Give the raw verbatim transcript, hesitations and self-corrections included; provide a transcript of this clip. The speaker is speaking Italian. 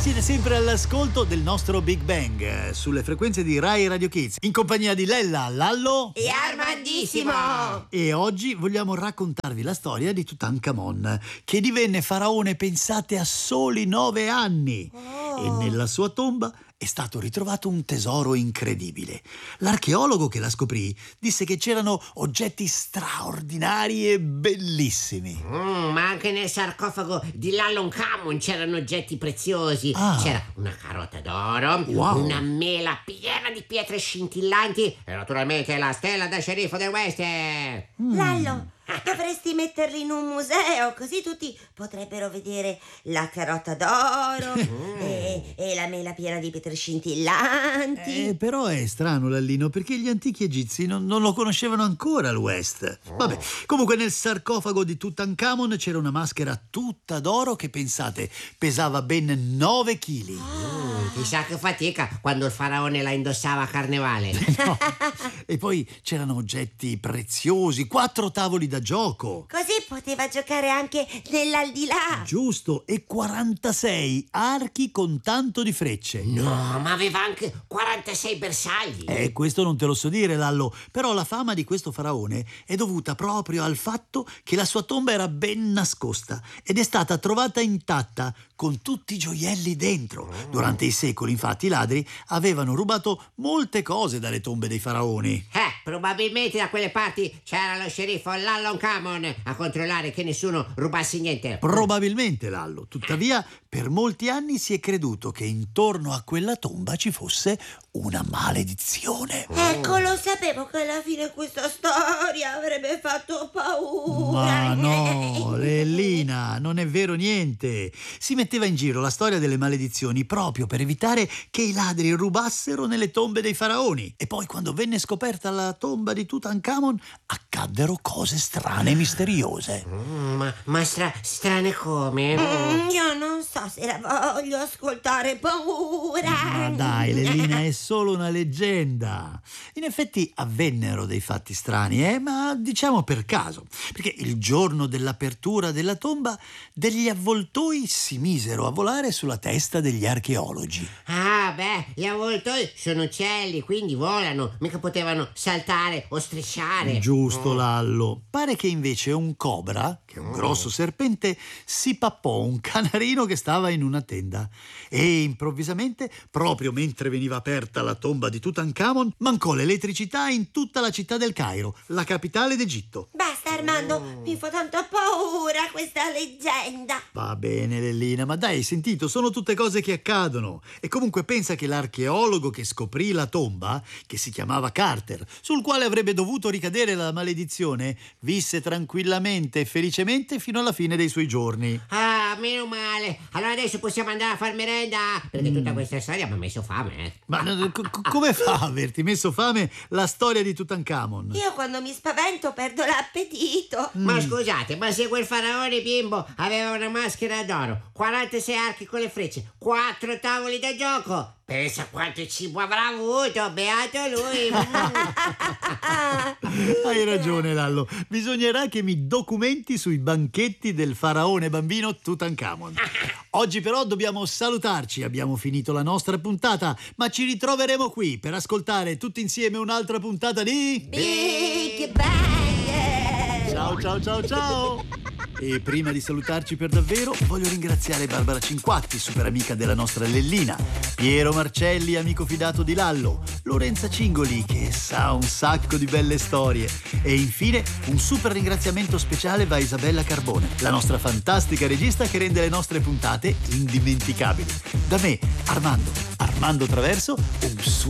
Siete sempre all'ascolto del nostro Big Bang eh, sulle frequenze di Rai Radio Kids, in compagnia di Lella, Lallo e Armandissimo. E oggi vogliamo raccontarvi la storia di Tutankhamon, che divenne faraone, pensate, a soli nove anni. Oh. E nella sua tomba è stato ritrovato un tesoro incredibile. L'archeologo che la scoprì disse che c'erano oggetti straordinari e bellissimi. Mm, ma anche nel sarcofago di Tutankhamon c'erano oggetti preziosi. Ah. C'era una carota d'oro, wow. una mela piena di pietre scintillanti e naturalmente la stella da sceriffo del West. Mm. Lallo, dovresti metterli in un museo, così tutti potrebbero vedere la carota d'oro mm. e, e la mela piena di pietre scintillanti. Eh, però è strano, Lallino, perché gli antichi egizi non, non lo conoscevano ancora il West. Vabbè, comunque nel sarcofago di Tutankhamon c'era una maschera tutta d'oro che, pensate, pesava ben nove chili. Mm, chissà che fatica quando il faraone la indossava a carnevale. No. E poi c'erano oggetti preziosi, quattro tavoli da gioco. Così poteva giocare anche nell'aldilà. Giusto, e quarantasei archi con tanto di frecce. No, ma aveva anche quarantasei bersagli. Eh, questo non te lo so dire, Lallo, però la fama di questo faraone è dovuta proprio al fatto che la sua tomba era ben nascosta ed è stata trovata intatta con tutti i gioielli dentro. Durante i secoli, infatti, i ladri avevano rubato molte cose dalle tombe dei faraoni. Eh, probabilmente da quelle parti c'era lo sceriffo Tutankhamon a controllare che nessuno rubasse niente. Probabilmente, Lallo. Tuttavia, per molti anni si è creduto che intorno a quella tomba ci fosse una maledizione. Ecco, lo sapevo che alla fine questa storia avrebbe fatto paura. Ma no, Lellina, non è vero niente. Si metteva in giro la storia delle maledizioni proprio per evitare che i ladri rubassero nelle tombe dei faraoni. E poi, quando venne scoperta la tomba di Tutankhamon, accaddero cose strane e misteriose. Mm, ma ma stra- strane come? Mm, io non so se la voglio ascoltare, paura. Ma dai, Lellina, è solo una leggenda. In effetti avvennero dei fatti strani, eh, ma diciamo per caso, perché il giorno dell'apertura della tomba degli avvoltoi si misero a volare sulla testa degli archeologi. Ah, beh, gli avvoltoi sono uccelli, quindi volano, mica potevano saltare o strisciare. Giusto, oh. Lallo. Pare che invece un cobra, che è un oh. grosso serpente, si pappò un canarino che stava in una tenda e improvvisamente, proprio mentre veniva aperta la tomba di Tutankhamon, mancò l'elettricità in tutta la città del Cairo, la capitale d'Egitto. Basta, Armando, oh. mi fa tanta paura questa leggenda. Va bene, Lellina, ma dai, hai sentito, sono tutte cose che accadono. E comunque pensa che l'archeologo che scoprì la tomba, che si chiamava Carter, sul quale avrebbe dovuto ricadere la maledizione, visse tranquillamente e felicemente fino alla fine dei suoi giorni. Ah, meno male. Allora adesso possiamo andare a far merenda, perché mm. tutta questa storia mi ha messo fame. Eh. Ma c- come fa a averti messo fame la storia di Tutankhamon? Io quando mi spavento perdo l'appetito. Mm. Ma scusate, ma se quel faraone bimbo aveva una maschera d'oro, quarantasei archi con le frecce, quattro tavoli da gioco, pensa quanto cibo avrà avuto, beato lui. Hai ragione, Lallo. Bisognerà che mi documenti sui banchetti del faraone bambino Tutankhamon. Oggi però dobbiamo salutarci, abbiamo finito la nostra puntata, ma ci ritroveremo qui per ascoltare tutti insieme un'altra puntata di Big Bang. Ciao ciao ciao ciao. E prima di salutarci per davvero, voglio ringraziare Barbara Cinquatti, super amica della nostra Lellina, Piero Marcelli, amico fidato di Lallo, Lorenza Cingoli, che sa un sacco di belle storie, e infine un super ringraziamento speciale va a Isabella Carbone, la nostra fantastica regista che rende le nostre puntate indimenticabili. Da me, Armando, Armando Traverso, un super